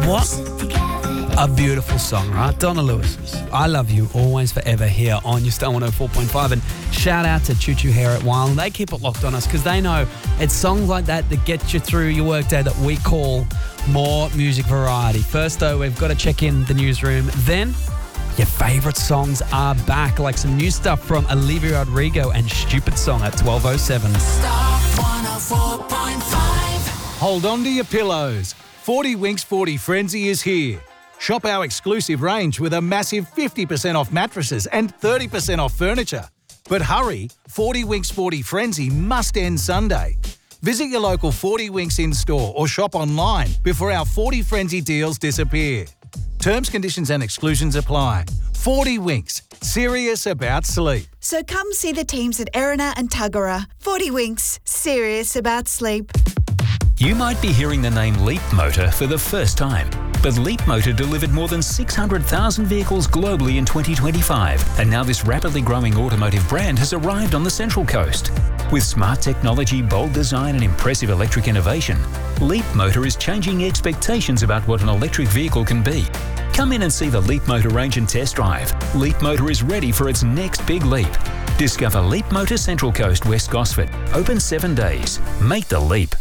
What a beautiful song, right? Donna Lewis. I Love You, Always Forever here on your Star 104.5. And shout out to Choo Choo Hair at Wild. They keep it locked on us because they know it's songs like that that get you through your workday that we call more music variety. First, though, we've got to check in the newsroom. Then, your favourite songs are back, like some new stuff from Olivia Rodrigo and Stupid Song at 12:07. Star 104.5. Hold on to your pillows. 40 Winks 40 Frenzy is here. Shop our exclusive range with a massive 50% off mattresses and 30% off furniture. But hurry, 40 Winks 40 Frenzy must end Sunday. Visit your local 40 Winks in-store or shop online before our 40 Frenzy deals disappear. Terms, conditions and exclusions apply. 40 Winks, serious about sleep. So come see the teams at Erina and Tuggerah. 40 Winks, serious about sleep. You might be hearing the name Leap Motor for the first time. But Leap Motor delivered more than 600,000 vehicles globally in 2025. And now this rapidly growing automotive brand has arrived on the Central Coast. With smart technology, bold design and impressive electric innovation, Leap Motor is changing expectations about what an electric vehicle can be. Come in and see the Leap Motor range and test drive. Leap Motor is ready for its next big leap. Discover Leap Motor Central Coast, West Gosford. Open 7 days. Make the leap.